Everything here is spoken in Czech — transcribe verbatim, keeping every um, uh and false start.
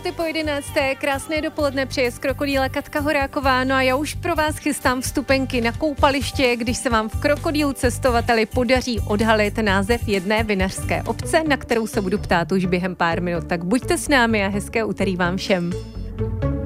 minuty po jedenácté. Krásné dopoledne přeje z Krokodýla Katka Horáková. No a já už pro vás chystám vstupenky na koupaliště, když se vám v Krokodýlu cestovateli podaří odhalit název jedné vinařské obce, na kterou se budu ptát už během pár minut. Tak buďte s námi a hezké úterý vám všem.